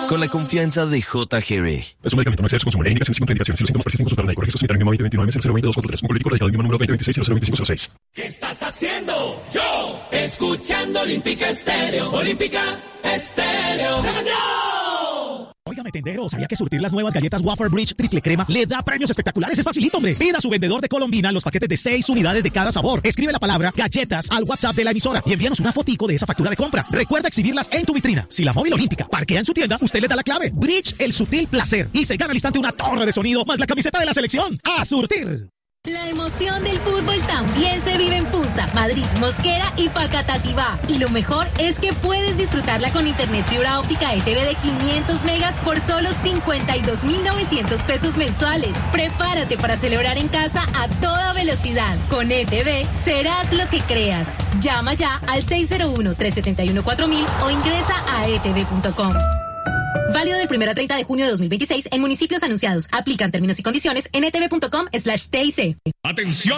Con la confianza de J.G.R. Es un medicamento, no excede su consumo. Indicación sin contraindicaciones. Si los síntomas persisten, consultar al médico. Registro sanitario 2029 Un político radicado número 2026 ¿Qué estás haciendo? Yo, escuchando Olímpica Estéreo. Olímpica Estéreo. Óigame, tendero, ¿sabía que surtir las nuevas galletas Wafer Bridge triple crema le da premios espectaculares? Es facilito, hombre. Pida a su vendedor de Colombina los paquetes de 6 unidades de cada sabor. Escribe la palabra galletas al WhatsApp de la emisora y envíanos una fotico de esa factura de compra. Recuerda exhibirlas en tu vitrina. Si la móvil olímpica parquea en su tienda, usted le da la clave. Bridge, el sutil placer. Y se gana al instante una torre de sonido más la camiseta de la selección. ¡A surtir! La emoción del fútbol también se vive en Fusa, Madrid, Mosquera y Facatativá. Y lo mejor es que puedes disfrutarla con internet fibra óptica ETV de 500 megas por solo 52.900 pesos mensuales. Prepárate para celebrar en casa a toda velocidad. Con ETV serás lo que creas. Llama ya al 601-371-4000 o ingresa a etv.com. Válido del 1 al 30 de junio de 2026 en municipios anunciados. Aplican términos y condiciones en etv.com/TIC. ¡Atención!